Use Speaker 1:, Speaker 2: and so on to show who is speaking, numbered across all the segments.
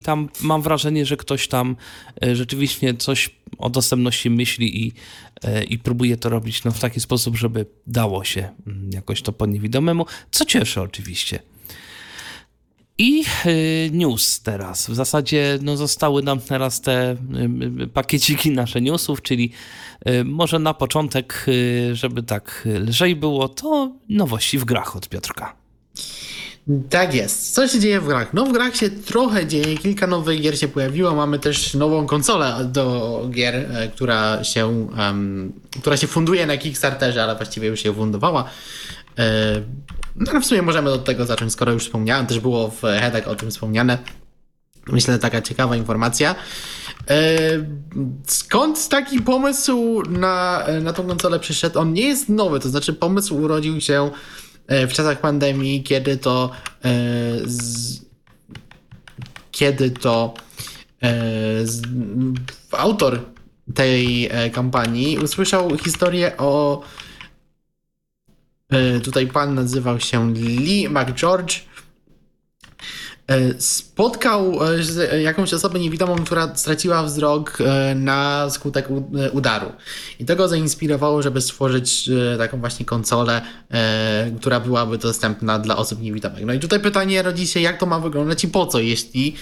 Speaker 1: Tam mam wrażenie, że ktoś tam rzeczywiście coś o dostępności myśli i próbuje to robić w taki sposób, żeby dało się jakoś to po niewidomemu, co cieszy oczywiście. I news teraz. W zasadzie zostały nam teraz te pakieciki nasze newsów, czyli może na początek, żeby tak lżej było, to nowości w grach od Piotrka.
Speaker 2: Tak jest. Co się dzieje w grach? No w grach się trochę dzieje, kilka nowych gier się pojawiło, mamy też nową konsolę do gier, która się funduje na Kickstarterze, ale właściwie już się fundowała. No ale w sumie możemy od tego zacząć, skoro już wspomniałem, też było w headach o tym wspomniane. Myślę, że taka ciekawa informacja. Skąd taki pomysł na tą konsolę przyszedł? On nie jest nowy, to znaczy pomysł urodził się w czasach pandemii, autor tej kampanii usłyszał historię o tutaj pan nazywał się Lee McGeorge. Spotkał jakąś osobę niewidomą, która straciła wzrok na skutek udaru. I to go zainspirowało, żeby stworzyć taką właśnie konsolę, która byłaby dostępna dla osób niewidomych. No i tutaj pytanie rodzi się, jak to ma wyglądać i po co, jeśli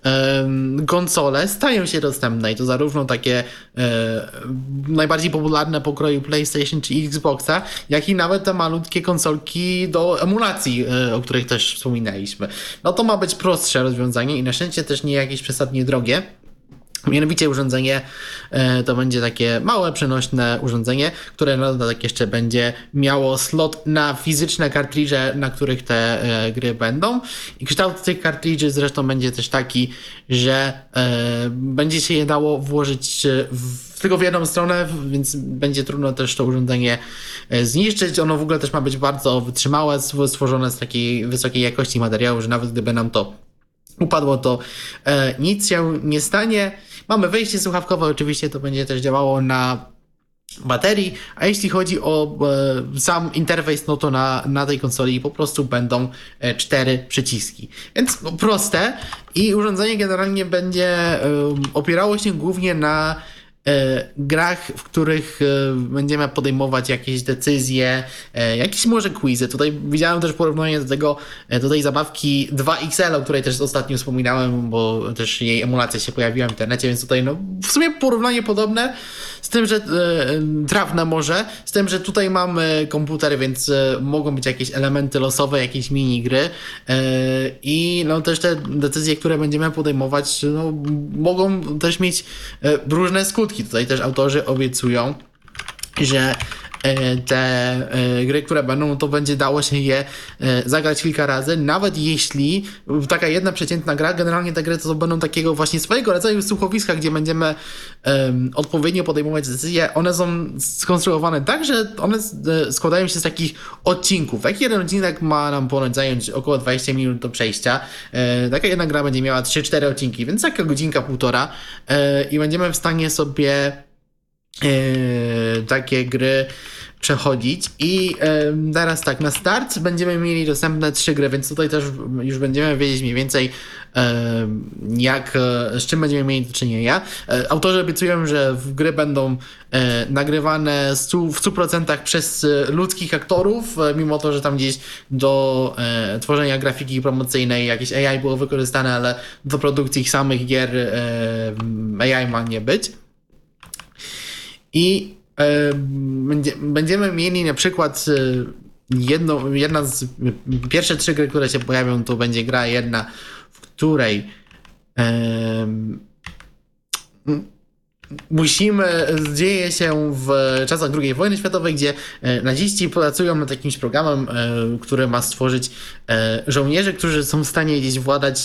Speaker 2: konsole stają się dostępne. I to zarówno takie najbardziej popularne pokroju PlayStation czy Xboxa, jak i nawet te malutkie konsolki do emulacji, o których też wspominaliśmy. No to ma być prostsze rozwiązanie i na szczęście też nie jakieś przesadnie drogie. Mianowicie urządzenie to będzie takie małe, przenośne urządzenie, które na dodatek jeszcze będzie miało slot na fizyczne kartridże, na których te gry będą. I kształt tych kartridży zresztą będzie też taki, że będzie się je dało włożyć tylko w jedną stronę, więc będzie trudno też to urządzenie zniszczyć. Ono w ogóle też ma być bardzo wytrzymałe, stworzone z takiej wysokiej jakości materiału, że nawet gdyby nam to upadło, to nic się nie stanie. Mamy wejście słuchawkowe, oczywiście to będzie też działało na baterii, a jeśli chodzi o sam interfejs, no to na tej konsoli po prostu będą 4 przyciski. Więc proste i urządzenie generalnie będzie opierało się głównie na grach, w których będziemy podejmować jakieś decyzje, jakieś może quizy. Tutaj widziałem też porównanie do tej zabawki 2XL, o której też ostatnio wspominałem, bo też jej emulacja się pojawiła w internecie, więc tutaj w sumie porównanie podobne, z tym, że trafne może, z tym, że tutaj mamy komputer, więc mogą być jakieś elementy losowe, jakieś minigry i też te decyzje, które będziemy podejmować, mogą też mieć różne skutki. Tutaj też autorzy obiecują, że te gry, które będą, to będzie dało się je zagrać kilka razy, nawet jeśli taka jedna przeciętna gra, generalnie te gry to będą takiego właśnie swojego rodzaju słuchowiska, gdzie będziemy odpowiednio podejmować decyzje. One są skonstruowane tak, że one składają się z takich odcinków. Jak jeden odcinek ma nam ponoć zająć około 20 minut do przejścia, taka jedna gra będzie miała 3-4 odcinki, więc taka godzinka, półtora i będziemy w stanie sobie takie gry przechodzić i teraz tak, na start będziemy mieli dostępne 3 gry, więc tutaj też już będziemy wiedzieć mniej więcej z czym będziemy mieli do czynienia. Autorzy obiecują, że gry będą nagrywane w 100% przez ludzkich aktorów, mimo to, że tam gdzieś do tworzenia grafiki promocyjnej jakieś AI było wykorzystane, ale do produkcji samych gier AI ma nie być. I będziemy mieli na przykład jedna z pierwsze 3 gry, które się pojawią, to będzie gra jedna, w której dzieje się w czasach II wojny światowej, gdzie naziści pracują nad jakimś programem, który ma stworzyć żołnierzy, którzy są w stanie gdzieś władać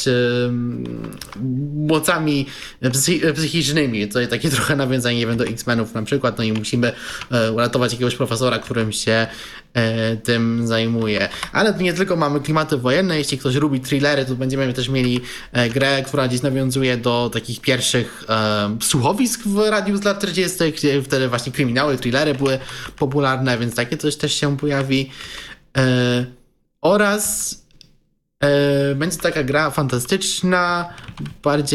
Speaker 2: mocami psychicznymi. To jest takie trochę nawiązanie, nie wiem, do X-Menów na przykład, no i musimy uratować jakiegoś profesora, którym się tym zajmuje. Ale nie tylko mamy klimaty wojenne, jeśli ktoś lubi thrillery, to będziemy też mieli grę, która gdzieś nawiązuje do takich pierwszych słuchowisk w radiu z lat 40., gdzie wtedy właśnie kryminały, thrillery były popularne, więc takie coś też się pojawi. Oraz Będzie to taka gra fantastyczna, bardziej